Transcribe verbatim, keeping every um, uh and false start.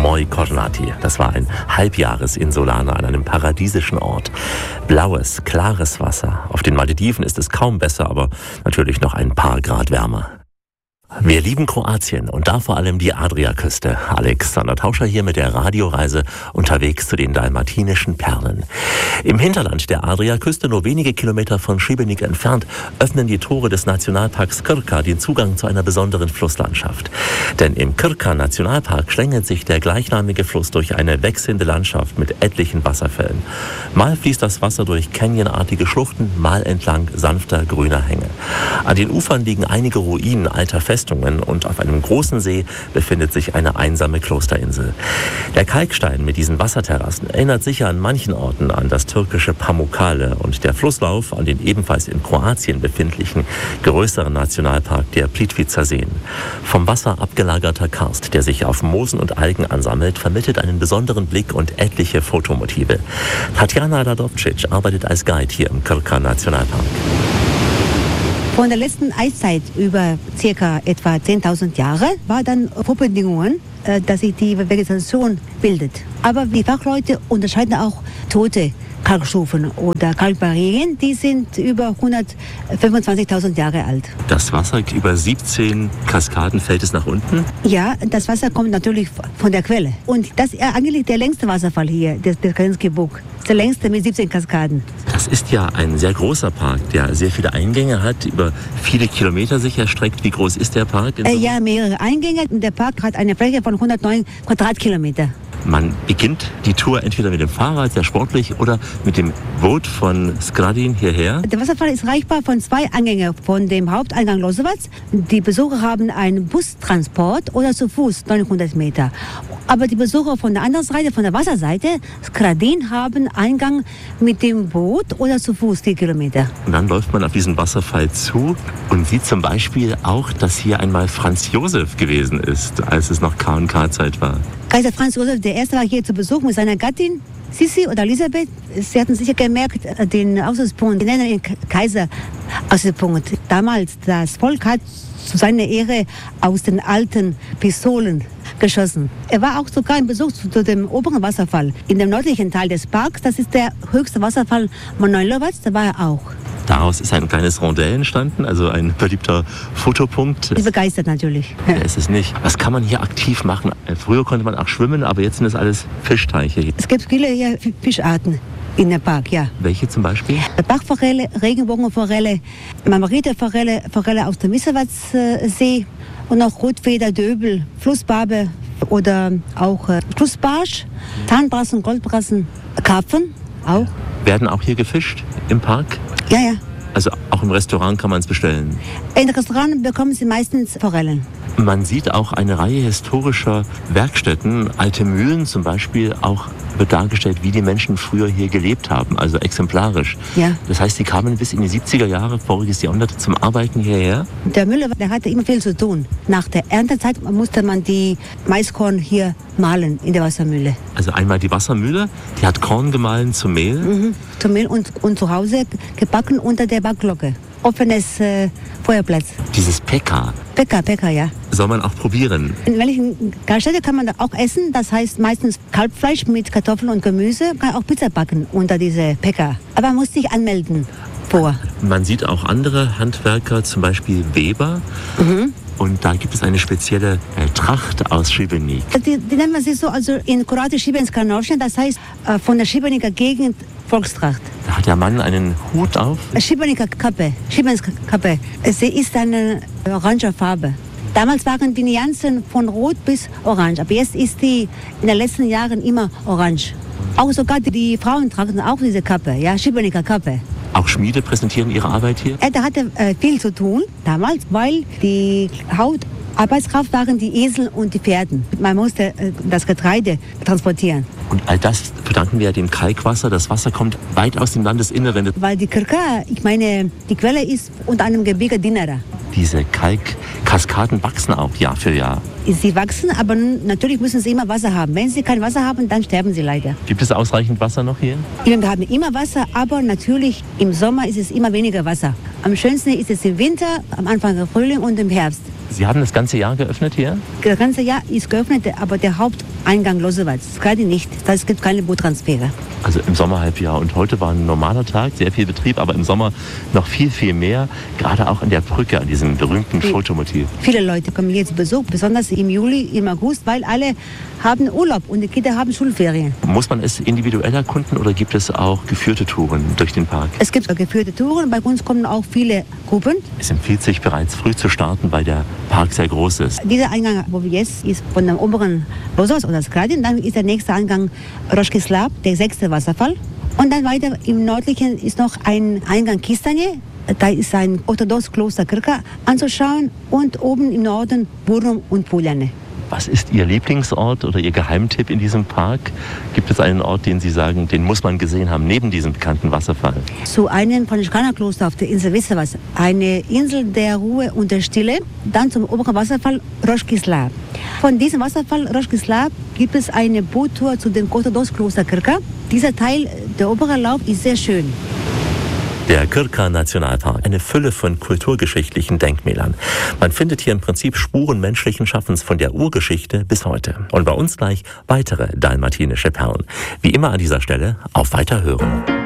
Moi Cornati. Das war ein Halbjahresinsulaner an einem paradiesischen Ort. Blaues, klares Wasser. Auf den Malediven ist es kaum besser, aber natürlich noch ein paar Grad wärmer. Wir lieben Kroatien und da vor allem die Adriaküste. Alexander Tauscher hier mit der Radioreise unterwegs zu den dalmatinischen Perlen. Im Hinterland der Adriaküste, nur wenige Kilometer von Šibenik entfernt, öffnen die Tore des Nationalparks Krka den Zugang zu einer besonderen Flusslandschaft. Denn im Krka-Nationalpark schlängelt sich der gleichnamige Fluss durch eine wechselnde Landschaft mit etlichen Wasserfällen. Mal fließt das Wasser durch canyonartige Schluchten, mal entlang sanfter grüner Hänge. An den Ufern liegen einige Ruinen alter Festungen und auf einem großen See befindet sich eine einsame Klosterinsel. Der Kalkstein mit diesen Wasserterrassen erinnert sicher an manchen Orten an das türkische Pamukkale und der Flusslauf an den ebenfalls in Kroatien befindlichen größeren Nationalpark der Plitvicer Seen. Vom Wasser abgelagerter Karst, der sich auf Moosen und Algen ansammelt, vermittelt einen besonderen Blick und etliche Fotomotive. Tatjana Radovcic arbeitet als Guide hier im Krka Nationalpark. Von der letzten Eiszeit über circa etwa zehntausend Jahre war dann Vorbedingungen, dass sich die Vegetation bildet. Aber die Fachleute unterscheiden auch tote Kalkstufen oder Kalkbarrieren, die sind über hundertfünfundzwanzigtausend Jahre alt. Das Wasser über siebzehn Kaskaden fällt es nach unten? Ja, das Wasser kommt natürlich von der Quelle. Und das ist eigentlich der längste Wasserfall hier, der, der Krenski Bug. Der längste mit siebzehn Kaskaden. Das ist ja ein sehr großer Park, der sehr viele Eingänge hat, über viele Kilometer sich erstreckt. Wie groß ist der Park? Äh, ja, mehrere Eingänge. Der Park hat eine Fläche von hundertneun Quadratkilometer. Man beginnt die Tour entweder mit dem Fahrrad, sehr sportlich, oder mit dem Boot von Skradin hierher. Der Wasserfall ist erreichbar von zwei Eingängen, von dem Haupteingang Lozovac. Die Besucher haben einen Bustransport oder zu Fuß neunhundert Meter. Aber die Besucher von der anderen Seite, von der Wasserseite, Skradin, haben Eingang mit dem Boot oder zu Fuß vier Kilometer. Und dann läuft man auf diesen Wasserfall zu und sieht zum Beispiel auch, dass hier einmal Franz Josef gewesen ist, als es noch K und K-Zeit war. Kaiser Franz Josef der Erste war hier zu Besuch mit seiner Gattin Sissi oder Elisabeth. Sie hatten sicher gemerkt, den Aussichtspunkt, die nennen ihn Kaiser-Aussichtspunkt. Damals, das Volk hat zu seiner Ehre aus den alten Pistolen geschossen. Er war auch sogar im Besuch zu dem oberen Wasserfall. In dem nördlichen Teil des Parks, das ist der höchste Wasserfall Manojlovac, da war er auch. Daraus ist ein kleines Rondell entstanden, also ein beliebter Fotopunkt. Ich begeistert natürlich. Ja, ist es nicht. Was kann man hier aktiv machen? Früher konnte man auch schwimmen, aber jetzt sind es alles Fischteiche. Es gibt viele hier Fischarten in dem Park, ja. Welche zum Beispiel? Bachforelle, Regenbogenforelle, Margariteforelle, Forelle aus dem Missewatzsee und auch Rotfeder, Döbel, Flussbarbe oder auch äh, Flussbarsch, Zahnbrassen, Goldbrassen, Karpfen auch. Werden auch hier gefischt im Park? Ja, ja. Also auch im Restaurant kann man es bestellen? In Restaurants bekommen Sie meistens Forellen. Man sieht auch eine Reihe historischer Werkstätten, alte Mühlen zum Beispiel, auch wird dargestellt, wie die Menschen früher hier gelebt haben, also exemplarisch. Ja. Das heißt, sie kamen bis in die siebziger Jahre voriges Jahrhundert zum Arbeiten hierher? Der Müller, der hatte immer viel zu tun. Nach der Erntezeit musste man die Maiskorn hier mahlen in der Wassermühle. Also einmal die Wassermühle, die hat Korn gemahlen zum Mehl? Mhm, zum Mehl und, und zu Hause gebacken unter der Backglocke. Offenes äh, Feuerplatz. Dieses Pekka. Pekka, Pekka, ja. Soll man auch probieren? In welchen Gaststätte kann man auch essen? Das heißt meistens Kalbfleisch mit Kartoffeln und Gemüse. Man kann auch Pizza backen unter diese Pekka. Aber man muss sich anmelden vor. Man sieht auch andere Handwerker, zum Beispiel Weber. Mhm. Und da gibt es eine spezielle äh, Tracht aus Šibenik. Die, die nennen wir so, also in Kroatisch Šibenska nošnja, das heißt äh, von der Šibeniker Gegend Volkstracht. Da hat der Mann einen Hut auf? Šibeniker Kappe, Šibenska Kappe. Sie ist eine orange Farbe. Damals waren die Nuancen von rot bis orange, aber jetzt ist die in den letzten Jahren immer orange. Auch sogar die, die Frauen tragen auch diese Kappe, ja, Šibeniker Kappe. Auch Schmiede präsentieren ihre Arbeit hier? Er hatte äh, viel zu tun damals, weil die Hauptarbeitskraft waren die Esel und die Pferden. Man musste äh, das Getreide transportieren. Und all das verdanken wir dem Kalkwasser. Das Wasser kommt weit aus dem Landesinneren. Weil die Krka, ich meine, die Quelle ist unter einem Gebirge Dinara. Diese Kalkkaskaden wachsen auch Jahr für Jahr. Sie wachsen, aber natürlich müssen sie immer Wasser haben. Wenn sie kein Wasser haben, dann sterben sie leider. Gibt es ausreichend Wasser noch hier? Wir haben immer Wasser, aber natürlich im Sommer ist es immer weniger Wasser. Am schönsten ist es im Winter, am Anfang des Frühling und im Herbst. Sie haben das ganze Jahr geöffnet hier? Das ganze Jahr ist geöffnet, aber der Haupt Eingang Losewald. Gerade nicht. Es gibt keine Boottransfere. Also im Sommerhalbjahr. Und heute war ein normaler Tag, sehr viel Betrieb, aber im Sommer noch viel, viel mehr. Gerade auch an der Brücke, an diesem berühmten Viel, Fotomotiv. Viele Leute kommen hier zu Besuch, besonders im Juli, im August, weil alle haben Urlaub und die Kinder haben Schulferien. Muss man es individuell erkunden oder gibt es auch geführte Touren durch den Park? Es gibt geführte Touren. Bei uns kommen auch viele Gruppen. Es empfiehlt sich bereits früh zu starten, weil der Park sehr groß ist. Dieser Eingang, wo wir jetzt ist von dem oberen Losos oder Skradin, dann ist der nächste Eingang Roški-Slap, der sechste Wasserfall. Und dann weiter im nördlichen ist noch ein Eingang Kistanje. Da ist ein orthodox Kloster Krka anzuschauen und oben im Norden Burum und Puljane. Was ist Ihr Lieblingsort oder Ihr Geheimtipp in diesem Park? Gibt es einen Ort, den Sie sagen, den muss man gesehen haben, neben diesem bekannten Wasserfall? Zu einem Franziskanerkloster auf der Insel Vissewas, eine Insel der Ruhe und der Stille. Dann zum oberen Wasserfall Roški-Slap. Von diesem Wasserfall Roški-Slap gibt es eine Boottour zu dem orthodox Kloster Krka. Dieser Teil, der obere Lauf, ist sehr schön. Der Krka-Nationalpark, eine Fülle von kulturgeschichtlichen Denkmälern. Man findet hier im Prinzip Spuren menschlichen Schaffens von der Urgeschichte bis heute. Und bei uns gleich weitere dalmatinische Perlen. Wie immer an dieser Stelle auf Weiterhören.